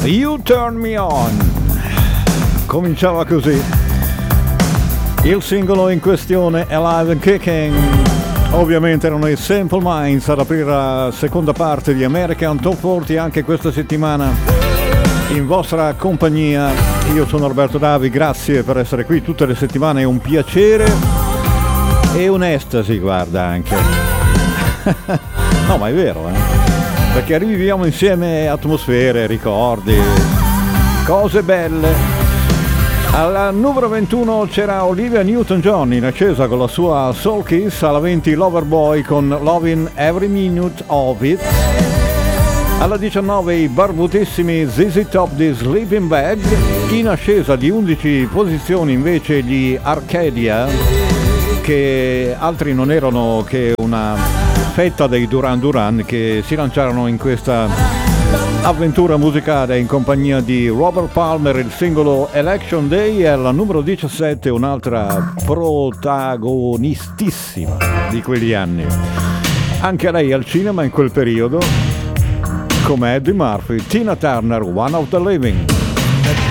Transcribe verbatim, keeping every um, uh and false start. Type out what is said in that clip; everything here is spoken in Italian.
You Turn Me On. Cominciava così. Il singolo in questione è Alive and Kicking. Ovviamente erano i Simple Minds ad aprire la seconda parte di American Top quaranta anche questa settimana in vostra compagnia. Io sono Roberto Davi, grazie per essere qui tutte le settimane, è un piacere e un'estasi, guarda, anche. No, ma è vero, eh? Perché riviviamo insieme atmosfere, ricordi, cose belle. Alla numero ventuno c'era Olivia Newton-John in ascesa con la sua Soul Kiss, alla venti Loverboy con Lovin' Every Minute of It. Alla diciannove i barbutissimi Z Z Top di Sleeping Bag. In ascesa di undici posizioni invece gli Arcadia, che altri non erano che una fetta dei Duran Duran che si lanciarono in questa avventura musicale in compagnia di Robert Palmer. Il singolo Election Day è alla numero diciassette, un'altra protagonistissima di quegli anni, anche lei al cinema in quel periodo come Eddie Murphy. Tina Turner, One of the Living.